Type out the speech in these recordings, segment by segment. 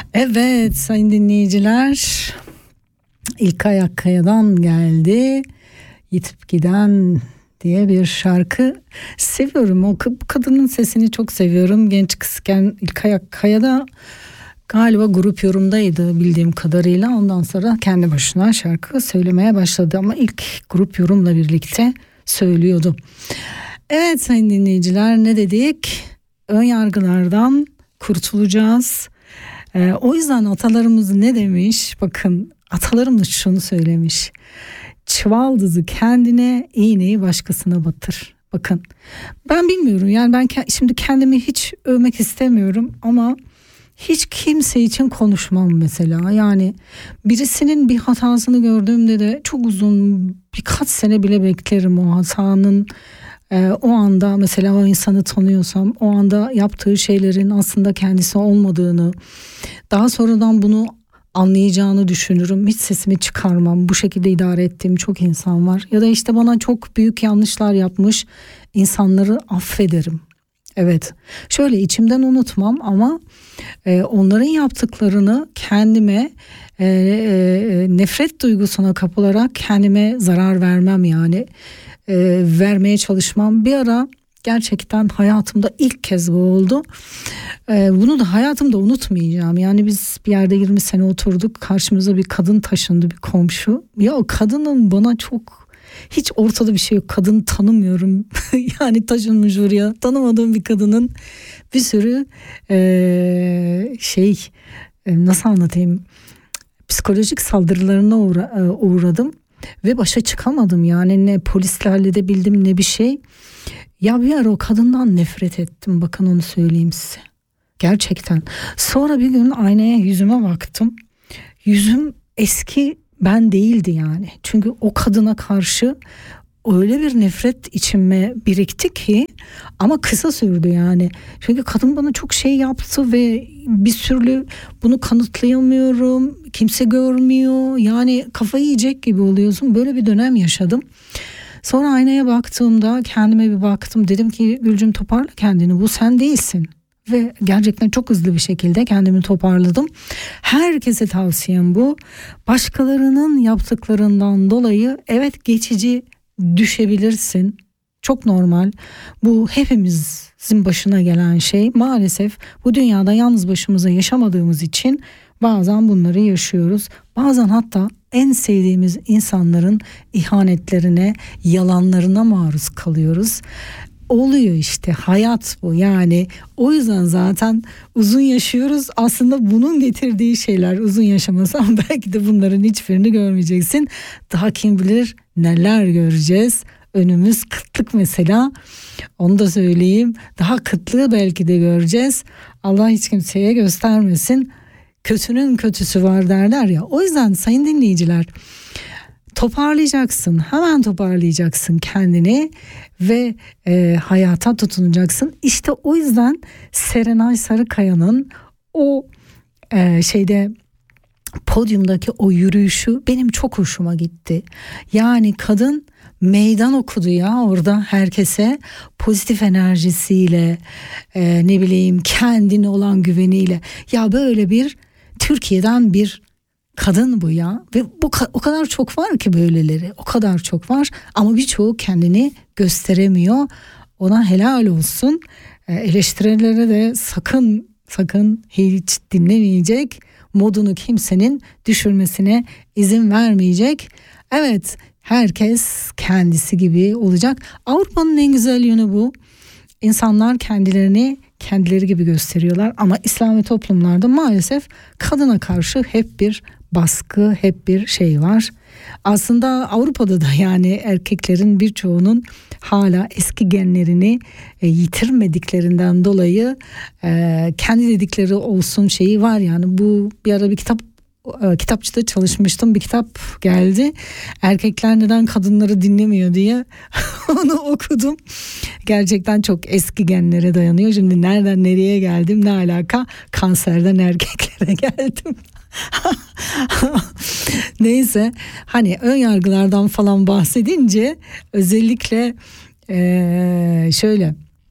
Evet sayın dinleyiciler, İlkay Akkaya'dan geldi. Yitip Giden diye bir şarkı. Seviyorum, o kadının sesini çok seviyorum. Genç kızken İlkay Akkaya da galiba Grup Yorum'daydı bildiğim kadarıyla. Ondan sonra kendi başına şarkı söylemeye başladı ama ilk Grup Yorum'la birlikte söylüyordu. Evet sayın dinleyiciler, ne dedik? Ön yargılardan kurtulacağız. O yüzden atalarımız ne demiş? Bakın, atalarımız şunu söylemiş: çuvaldızı kendine, iğneyi başkasına batır. Bakın, ben bilmiyorum yani, ben şimdi kendimi hiç övmek istemiyorum ama hiç kimse için konuşmam mesela. Yani birisinin bir hatasını gördüğümde de çok uzun, birkaç sene bile beklerim o hatanın. O anda mesela o insanı tanıyorsam, o anda yaptığı şeylerin aslında kendisi olmadığını, daha sonradan bunu anlayacağını düşünürüm. Hiç sesimi çıkarmam. Bu şekilde idare ettiğim çok insan var. Ya da işte bana çok büyük yanlışlar yapmış insanları affederim. Evet, şöyle içimden unutmam ama onların yaptıklarını kendime nefret duygusuna kapılarak kendime zarar vermem yani. Vermeye çalışmam. Bir ara gerçekten hayatımda ilk kez bu oldu. Bunu da hayatımda unutmayacağım. Yani biz bir yerde 20 sene oturduk. Karşımıza bir kadın taşındı, bir komşu. Ya o kadının bana çok, hiç ortada bir şey yok. Kadın tanımıyorum. Yani taşınmış oraya. Tanımadığım bir kadının bir sürü nasıl anlatayım? Psikolojik saldırılarına uğradım. Ve başa çıkamadım yani, ne polisle halledebildim ne bir şey. Ya bir ara o kadından nefret ettim, bakın onu söyleyeyim size. Gerçekten. Sonra bir gün aynaya yüzüme baktım. Yüzüm eski ben değildi yani. Çünkü o kadına karşı öyle bir nefret içime birikti ki, ama kısa sürdü yani. Çünkü kadın bana çok şey yaptı ve bir sürü bunu kanıtlayamıyorum. Kimse görmüyor. Yani kafayı yiyecek gibi oluyorsun. Böyle bir dönem yaşadım. Sonra aynaya baktığımda kendime bir baktım. Dedim ki Gülcüm, toparla kendini. Bu sen değilsin. Ve gerçekten çok hızlı bir şekilde kendimi toparladım. Herkese tavsiyem bu. Başkalarının yaptıklarından dolayı evet geçici düşebilirsin. Çok normal. Bu hepimizin başına gelen şey. Maalesef bu dünyada yalnız başımıza yaşamadığımız için bazen bunları yaşıyoruz. Bazen hatta en sevdiğimiz insanların ihanetlerine, yalanlarına maruz kalıyoruz. Oluyor işte, hayat bu yani. O yüzden zaten uzun yaşıyoruz. Aslında bunun getirdiği şeyler, uzun yaşamasan belki de bunların hiçbirini görmeyeceksin. Daha kim bilir neler göreceğiz. Önümüz kıtlık mesela, onu da söyleyeyim. Daha kıtlığı belki de göreceğiz. Allah hiç kimseye göstermesin. Kötünün kötüsü var derler ya. O yüzden sayın dinleyiciler, toparlayacaksın, hemen toparlayacaksın kendini ve hayata tutunacaksın. İşte o yüzden Serenay Sarıkaya'nın o podyumdaki o yürüyüşü benim çok hoşuma gitti. Yani kadın meydan okudu ya orada herkese, pozitif enerjisiyle, ne bileyim kendine olan güveniyle. Ya böyle bir Türkiye'den bir kadın bu ya, ve o kadar çok var ki böyleleri, o kadar çok var ama birçoğu kendini gösteremiyor. Ona helal olsun. Eleştirilere de sakın hiç dinlemeyecek, modunu kimsenin düşürmesine izin vermeyecek. Evet, herkes kendisi gibi olacak. Avrupa'nın en güzel yönü bu. İnsanlar kendileri gibi gösteriyorlar ama İslami toplumlarda maalesef kadına karşı hep bir baskı, hep bir şey var. Aslında Avrupa'da da yani erkeklerin birçoğunun hala eski genlerini yitirmediklerinden dolayı kendi dedikleri olsun şeyi var yani. Bu bir ara bir kitapçıda çalışmıştım, bir kitap geldi, erkekler neden kadınları dinlemiyor diye. Onu okudum. Gerçekten çok eski genlere dayanıyor. Şimdi nereden nereye geldim, ne alaka, kanserden erkeklere geldim. Neyse, hani ön yargılardan falan bahsedince özellikle şöyle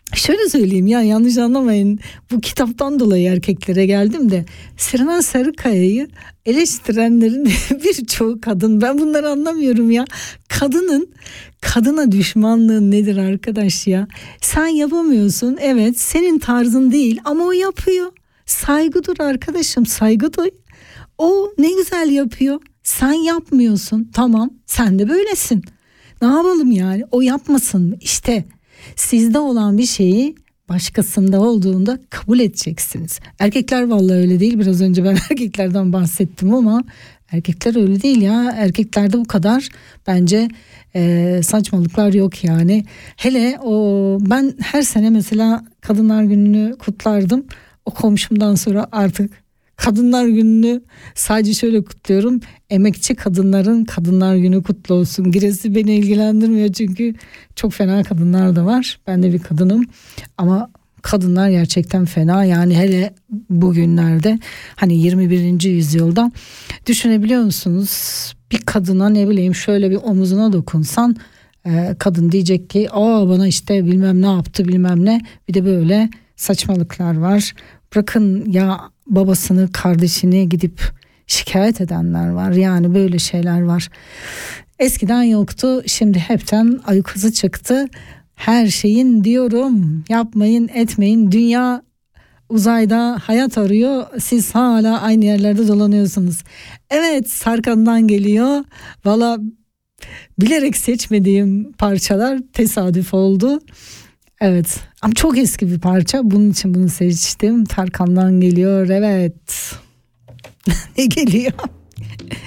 Şöyle söyleyeyim ya, yanlış anlamayın, bu kitaptan dolayı erkeklere geldim de Serenay Sarıkaya'yı eleştirenlerin birçoğu kadın. Ben bunları anlamıyorum ya. Kadına düşmanlığı nedir arkadaş ya? Sen yapamıyorsun, evet, senin tarzın değil ama o yapıyor. Saygı dur arkadaşım, saygı duy. O ne güzel yapıyor. Sen yapmıyorsun. Tamam, sen de böylesin. Ne yapalım yani? O yapmasın mı? İşte sizde olan bir şeyi başkasında olduğunda kabul edeceksiniz. Erkekler vallahi öyle değil. Biraz önce ben erkeklerden bahsettim ama erkekler öyle değil ya. Erkeklerde bu kadar bence saçmalıklar yok yani. Hele o, ben her sene mesela Kadınlar Günü'nü kutlardım. O komşumdan sonra artık Kadınlar Günü'nü sadece şöyle kutluyorum: emekçi kadınların Kadınlar Günü kutlu olsun. Gerisi beni ilgilendirmiyor çünkü çok fena kadınlar da var. Ben de bir kadınım ama kadınlar gerçekten fena. Yani hele bugünlerde, hani 21. yüzyılda, düşünebiliyor musunuz? Bir kadına ne bileyim şöyle bir omuzuna dokunsan kadın diyecek ki aa, bana işte bilmem ne yaptı bilmem ne. Bir de böyle saçmalıklar var. Bırakın ya, babasını, kardeşini gidip şikayet edenler var. Yani böyle şeyler var. Eskiden yoktu, şimdi hepten aykızı çıktı. Her şeyin diyorum, yapmayın etmeyin. Dünya uzayda hayat arıyor, siz hala aynı yerlerde dolanıyorsunuz. Evet, Sarkan'dan geliyor. Valla bilerek seçmediğim parçalar tesadüf oldu. Evet, ama çok eski bir parça, bunun için bunu seçtim. Tarkan'dan geliyor, evet. Ne geliyor?